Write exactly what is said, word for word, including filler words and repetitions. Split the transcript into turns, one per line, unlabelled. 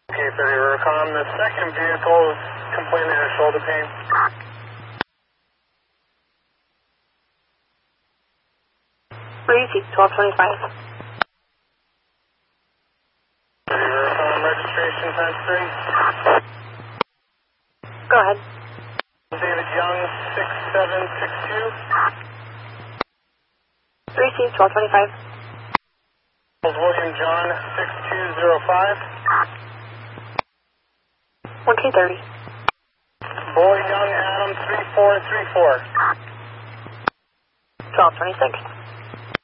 Okay, thirty Recon. The second vehicle is complaining of shoulder pain.
Breezy, twelve twenty-five.
thirty Recon, registration times three.
Go ahead.
David Young, six seven six two.
Breezy, twelve twenty-five.
William John, six two zero five.
one K thirty.
Boy Young Adam, three four three four.
twelve twenty-six.